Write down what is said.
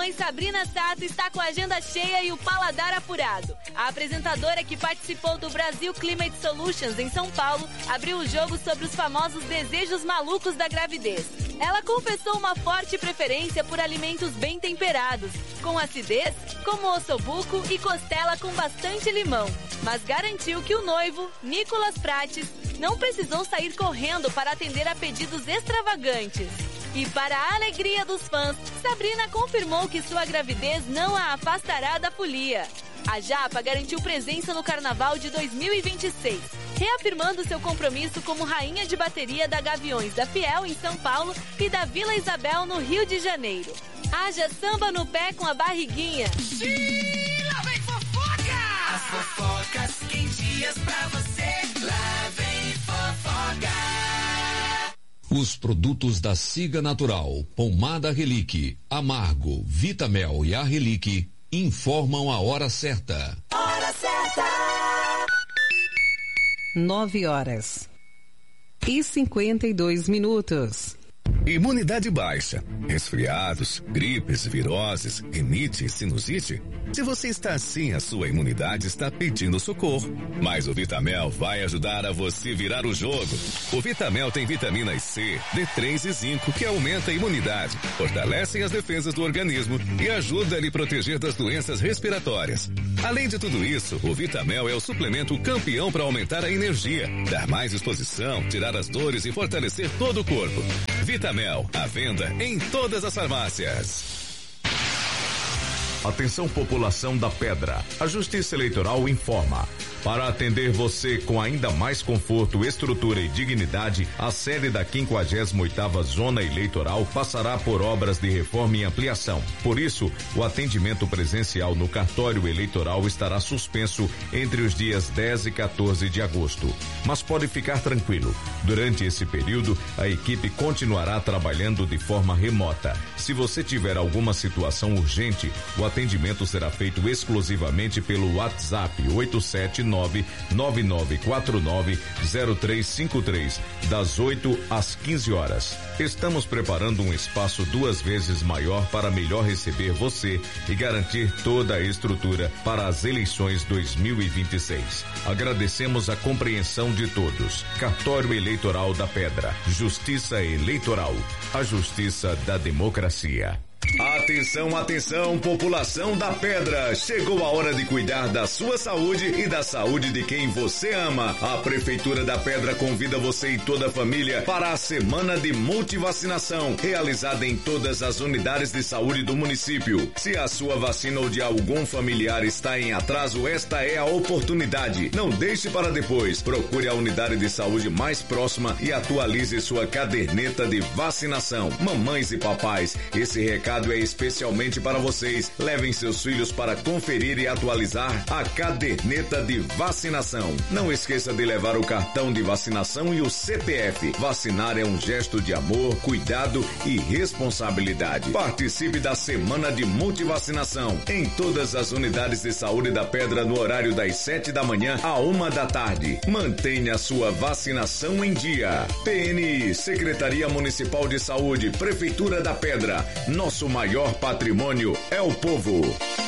mãe Sabrina Sato está com a agenda cheia e o paladar apurado. A apresentadora que participou do Brasil Climate Solutions em São Paulo abriu o jogo sobre os famosos desejos malucos da gravidez. Ela confessou uma forte preferência por alimentos bem temperados, com acidez, como ossobuco e costela com bastante limão. Mas garantiu que o noivo, Nicolas Prates, não precisou sair correndo para atender a pedidos extravagantes. E para a alegria dos fãs, Sabrina confirmou que sua gravidez não a afastará da folia. A japa garantiu presença no Carnaval de 2026, reafirmando seu compromisso como rainha de bateria da Gaviões da Fiel em São Paulo e da Vila Isabel no Rio de Janeiro. Haja samba no pé com a barriguinha. Sim, lá vem fofoca! As fofocas quentinhas pra você, lá vem fofoca! Os produtos da Siga Natural, Pomada Relique, Amargo, Vitamel e a Relique informam a hora certa. Hora certa! 9h52. Imunidade baixa, resfriados, gripes, viroses, rinite, sinusite. Se você está assim, a sua imunidade está pedindo socorro. Mas o Vitamel vai ajudar a você virar o jogo. O Vitamel tem vitaminas C, D3 e zinco que aumenta a imunidade, fortalecem as defesas do organismo e ajuda a lhe proteger das doenças respiratórias. Além de tudo isso, o Vitamel é o suplemento campeão para aumentar a energia, dar mais disposição, tirar as dores e fortalecer todo o corpo. Vitamel, à venda em todas as farmácias. Atenção, população da Pedra. A Justiça Eleitoral informa. Para atender você com ainda mais conforto, estrutura e dignidade, a sede da 58ª Zona Eleitoral passará por obras de reforma e ampliação. Por isso, o atendimento presencial no cartório eleitoral estará suspenso entre os dias 10 e 14 de agosto. Mas pode ficar tranquilo. Durante esse período, a equipe continuará trabalhando de forma remota. Se você tiver alguma situação urgente, o atendimento será feito exclusivamente pelo WhatsApp 879-9949-0353, das 8 às 15 horas. Estamos preparando um espaço 2 vezes maior para melhor receber você e garantir toda a estrutura para as eleições 2026. Agradecemos a compreensão de todos. Cartório Eleitoral da Pedra. Justiça Eleitoral. A justiça da democracia. Atenção, atenção, população da Pedra. Chegou a hora de cuidar da sua saúde e da saúde de quem você ama. A Prefeitura da Pedra convida você e toda a família para a semana de multivacinação, realizada em todas as unidades de saúde do município. Se a sua vacina ou de algum familiar está em atraso, esta é a oportunidade. Não deixe para depois. Procure a unidade de saúde mais próxima e atualize sua caderneta de vacinação. Mamães e papais, esse recado é especialmente para vocês. Levem seus filhos para conferir e atualizar a caderneta de vacinação. Não esqueça de levar o cartão de vacinação e o CPF. Vacinar é um gesto de amor, cuidado e responsabilidade. Participe da semana de multivacinação em todas as unidades de saúde da Pedra no horário das 7 da manhã à 1 da tarde. Mantenha sua vacinação em dia. PNI, Secretaria Municipal de Saúde, Prefeitura da Pedra. Nosso maior patrimônio é o povo.